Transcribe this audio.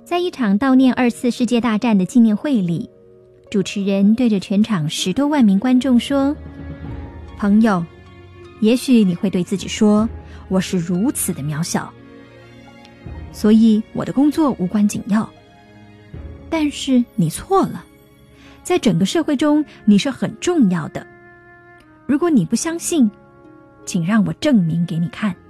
在一场悼念2次世界大战的纪念会里，主持人对着全场10多万名观众说：朋友，也许你会对自己说，我是如此的渺小，所以我的工作无关紧要。但是你错了，在整个社会中你是很重要的。如果你不相信，请让我证明给你看。